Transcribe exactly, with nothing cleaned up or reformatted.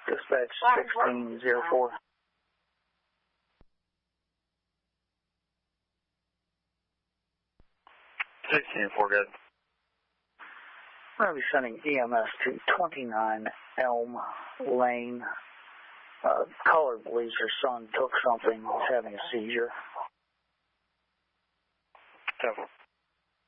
Dispatch sixteen zero four. sixteen zero four, good. I'm going to be sending E M S to twenty-nine Elm Lane. Uh, caller believes her son took something. He's having a seizure. ten four.